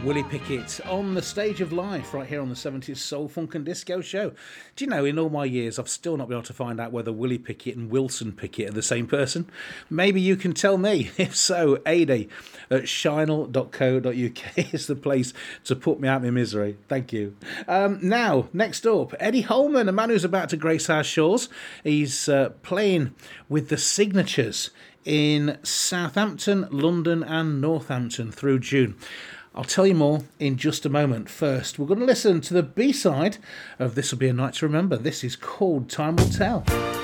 Willie Pickett on the stage of life right here on the 70s Soul, Funk and Disco Show. Do you know, in all my years, I've still not been able to find out whether Willie Pickett and Wilson Pickett are the same person. Maybe you can tell me. If so, AD at shinel.co.uk is the place to put me out of my misery. Thank you. Now, next up, Eddie Holman, a man who's about to grace our shores. He's playing with the Signatures in Southampton, London and Northampton through June. I'll tell you more in just a moment. First, we're going to listen to the B-side of This'll Be a Night to Remember. This is called Time Will Tell.